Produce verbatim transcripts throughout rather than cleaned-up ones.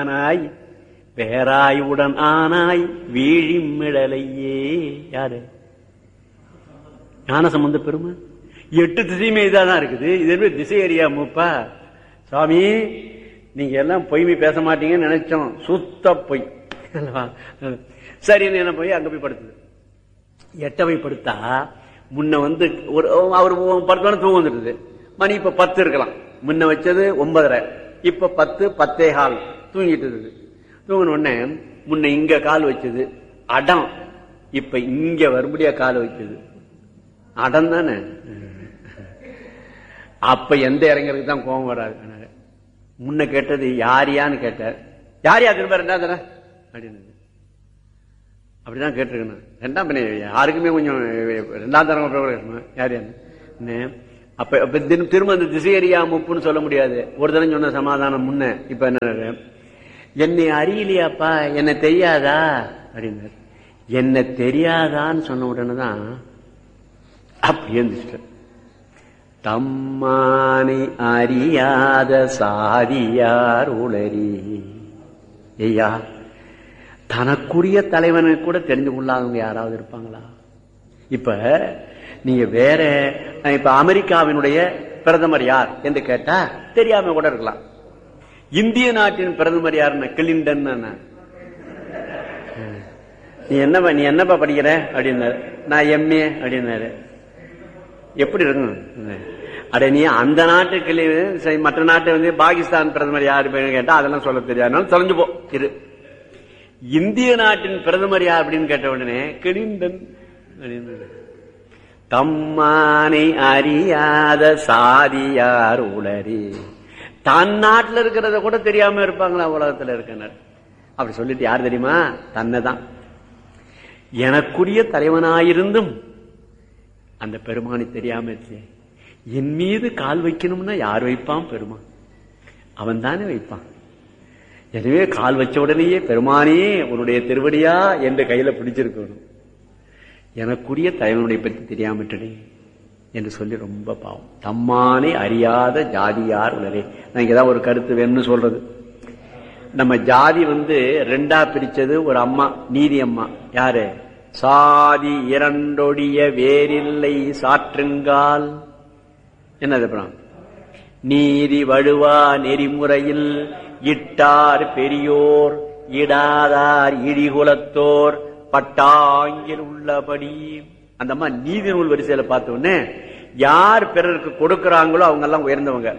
ஆனாய் வேறாய் உடன் ஆனாய் வீழிமிடலையே. யாரு? ஞானசம்பந்த பெருமை. எட்டு திசையுமே இதாதான் இருக்குது. இது திசை அறியா மூப்பா சுவாமி, நீங்க எல்லாம் பொய்மை பேச மாட்டீங்கன்னு நினைச்சோம். சுத்த பொய். சரி, என்ன போய் அங்க போய் படுத்துது. எட்டவை படுத்தா முன்ன வந்து ஒரு அவர் பத்து மணி தூங்க வந்துடுது. மணி இப்ப பத்து இருக்கலாம். முன்ன வச்சது ஒன்பதரை, இப்ப பத்து பத்தே கால் தூங்கிட்டு இருக்குது. தூங்கின உடனே முன்ன இங்க கால் வச்சது அடம், இப்ப இங்க வரும்படியா கால் வச்சது அடம் தானே. அப்ப எந்த இறங்கிறதுக்கு தான் கோபம் வராது. முன்ன கேட்டது யாரியான்னு கேட்டார். யாரியா திரும்ப ரெண்டாம் தர அப்படின்னு அப்படிதான் கேட்டிருக்கணும். ரெண்டாம் பின்ன யாருக்குமே கொஞ்சம் ரெண்டாம் தரம் யாரியான்னு. அப்ப திரும்ப அந்த திசையறியா முப்புன்னு சொல்ல முடியாது. ஒரு தரம் சொன்ன சமாதானம் முன்ன. இப்ப என்ன, என்னை அறியலையாப்பா, என்ன தெரியாதா அப்படின்னாரு. என்ன தெரியாதான்னு சொன்ன உடனே தான் அப்படி இருந்துச்சு. தம்மானை அறியாத சாதியார் உளறி. ஐயா, தனக்குரிய தலைவனை கூட தெரிஞ்சு கொள்ளாதவங்க யாராவது இருப்பாங்களா? இப்ப நீங்க வேற, இப்ப அமெரிக்காவினுடைய பிரதமர் யார் என்று கேட்டா தெரியாம கூட இருக்கலாம். இந்திய நாட்டின் பிரதமர் யாருன்னா கிளின்டன். நீ என்னப்பா நீ என்னப்பா படிக்கிற அப்படின்னாரு. நான் எம்ஏ அப்படின்னாரு. எப்படி இருக்கும்? அட நீ அந்த நாட்டுக்கு மற்ற நாட்டை வந்து பாகிஸ்தான் பிரதமர் யாரு கேட்டா அதெல்லாம் சொல்ல தெரியாது, தொலைஞ்சு போ இரு. இந்திய நாட்டின் பிரதமர் யார் அப்படின்னு கேட்ட உடனே கிளின்டன் அப்படின்னு. தம்மானை அறியாத சாதியார் உளறி. தன் நாட்டில் இருக்கிறத கூட தெரியாம இருப்பாங்களா உலகத்துல இருக்கிற? அப்படி சொல்லிட்டு யார் தெரியுமா? தன்னைதான். எனக்குரிய தலைவனாயிருந்தும் அந்த பெருமானை தெரியாம இருச்சு. என் மீது கால் வைக்கணும்னா யார் வைப்பான்? பெருமான். அவன் தானே வைப்பான். எனவே கால் வச்ச உடனேயே பெருமானே உன்னுடைய திருவடியா என்று கையில பிடிச்சிருக்கணும். எனக்குரிய தலைவனுடைய பற்றி தெரியாமட்டே என்று சொல்லி ரொம்ப பாவம். தம்மானை அறியாத ஜாதியார் உலரே. நான் இங்கதான் ஒரு கருத்து வேணும்னு சொல்றது. நம்ம ஜாதி வந்து ரெண்டா பிரிச்சது ஒரு அம்மா, நீதி அம்மா. யாரு? சாதி இரண்டொடிய வேறில்லை சாற்றுங்கால். என்னது அப்புறம்? நீதி வழுவா நெறிமுறையில் இட்டார் பெரியோர் இடாதார் இழிகுலத்தோர் பட்டாங்கில் உள்ளபடி. அந்த அம்மா நீதி நூல் வரிசையில பார்த்த உடனே யார் பிறருக்கு கொடுக்கிறாங்களோ அவங்க எல்லாம் உயர்ந்தவங்க.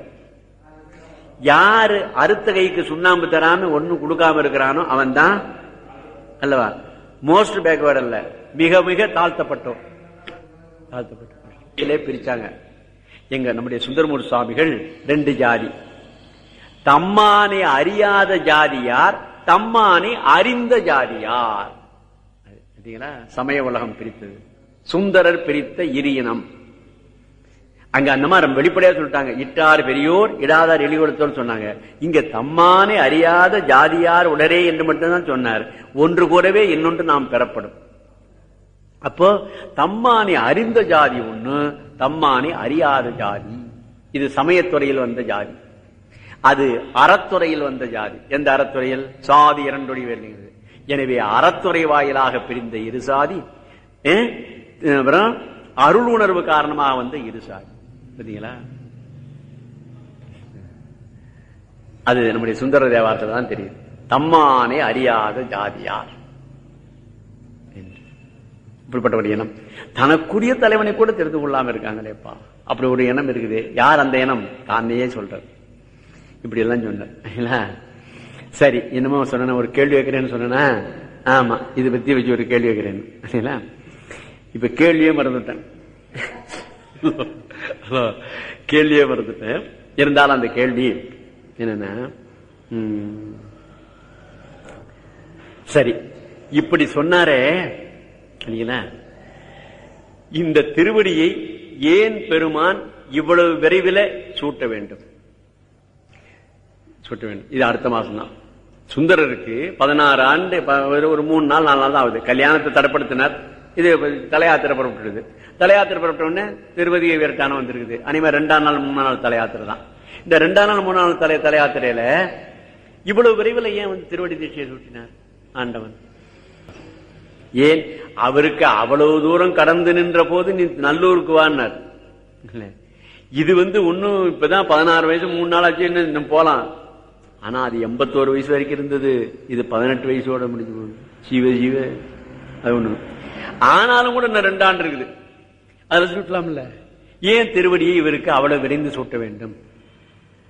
யாரு அறுத்த கைக்கு சுண்ணாம்பு தராம ஒண்ணு கொடுக்காம இருக்கிறானோ அவன் தான் அல்லவா மோஸ்ட் பேக்வேர்ட் அல்ல, மிக மிக தாழ்த்தப்பட்டோம். தாழ்த்தப்பட்டோம் பிரிச்சாங்க. எங்க நம்முடைய சுந்தரமூர்த்தி சுவாமிகள் ரெண்டு ஜாதி. தம்மானை அறியாத ஜாதியார், தம்மானை அறிந்த ஜாதியார். சமய உலகம் பிரித்தது. சுந்தரர் பிரித்த இரியினம். அங்க அந்த மாதிரி வெளிப்படையா சொல்லிட்டாங்க. இட்டார் பெரியோர் இடாதார் எளிகொடுத்தோர் சொன்னாங்க. இங்க தம்மானை அறியாத ஜாதியார் உடரே என்று மட்டும்தான் சொன்னார். ஒன்று கூடவே இன்னொன்று நாம் பெறப்படும். அப்போ தம்மானை அறிந்த ஜாதி ஒண்ணு, தம்மானை அறியாத ஜாதி. இது சமயத்துறையில் வந்த ஜாதி. அது அறத்துறையில் வந்த ஜாதி. எந்த அறத்துறையில்? சாதி இரண்டொடி வருகிறது. எனவே அறத்துறை வாயிலாக பிரிந்த இரு சாதி, அருள் உணர்வு காரணமாக வந்த இரு சாதி. பார்த்தீங்களா? அது நம்முடைய சுந்தர தேவாரத்தில் தான் தெரியுது. தம்மானை அறியாத ஜாதியார். இப்படிப்பட்ட ஒரு எண்ணம் தனக்குரிய தலைவனை கூட தெரிந்து கொள்ளாம இருக்காங்களேப்பா. அப்படி ஒரு எண்ணம் இருக்குது. யார் அந்த எண்ணம்? தானே சொல்றார். இப்படி எல்லாம் சொன்ன. சரி, என்னமோ சொன்ன ஒரு கேள்வி வைக்கிறேன்னு சொன்னா, ஆமா இது பத்தி வச்சு ஒரு கேள்வி வைக்கிறேன்னு. இப்ப கேள்வியே மறந்துட்டேன். கேள்வியே மறந்துட்டேன். இருந்தாலும் அந்த கேள்வி என்னன்னா, சரி இப்படி சொன்னாரே, இந்த திருவடியை ஏன் பெருமான் இவ்வளவு விரைவில் சூட்ட வேண்டும்? சூட்ட வேண்டும். இது அடுத்த மாசம் தான். சுந்தரருக்கு பதினாறு ஆண்டு, ஒரு மூணு நாள் நாலு நாள் தான் ஆகுது. கல்யாணத்தை தடைப்படுத்தினார். இது தலையாத்திரை புறப்பட்டுருது. தலையாத்திரை புறப்பட்ட உடனே திருவதியை விரட்டான வந்திருக்குது. அனிமே ரெண்டாம் நாள் மூணாம் நாள் தலையாத்திரை தான். இந்த ரெண்டாம் நாள் மூணாம் நாள் தலை தலையாத்திரையில இவ்வளவு விரைவில் ஏன் வந்து திருவடி தீட்சையை சூட்டினார் ஆண்டவன்? ஏன் அவருக்கு அவ்வளவு தூரம் கடந்து நின்ற போது நீ நல்லூருக்கு வான்னார். இது வந்து இன்னும் இப்பதான் பதினாறு வயசு மூணு நாள் ஆச்சு, இன்னும் போலாம். ஆனா அது எண்பத்தோரு வயசு வரைக்கும் இருந்தது, இது பதினெட்டு வயசோட முடிஞ்சு போகுது. ஜீவ ஜீவ அது ஒண்ணு. ஆனாலும் கூட இன்னும் ரெண்டு ஆண்டு இருக்குது, அதுல சுட்டலாம்ல. ஏன் திருவடியை இவருக்கு அவ்வளவு விரைந்து சூட்ட வேண்டும்?